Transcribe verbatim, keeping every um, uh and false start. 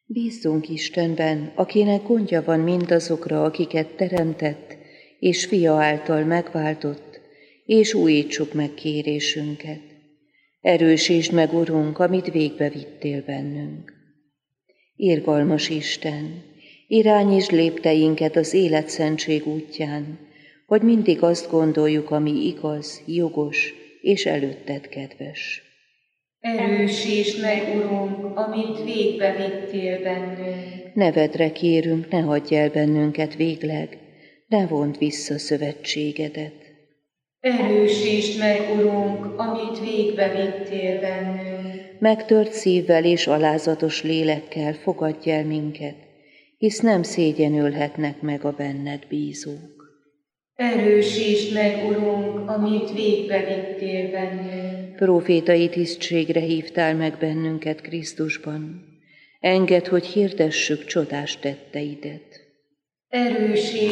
Bízzunk Istenben, akinek gondja van mindazokra, akiket teremtett, és fia által megváltott, és újítsuk meg kérésünket. Erősítsd meg, Urunk, amit végbevittél bennünk. Irgalmas Isten, irányítsd lépteinket az életszentség útján, hogy mindig azt gondoljuk, ami igaz, jogos és előtted kedves. Erősítsd meg, Urunk, amit végbevittél bennünk. Nevedre kérünk, ne hagyj el bennünket végleg, ne vond vissza szövetségedet. Erősítsd meg, Urunk, amit végbevittél bennünk. Megtört szívvel és alázatos lélekkel fogadj el minket, hisz nem szégyenülhetnek meg a benned bízók. Erősítsd meg, Urunk, amit végbevittél bennünk. Profétai tisztségre hívtál meg bennünket Krisztusban. Engedd, hogy hirdessük csodás tetteidet. Erősítsd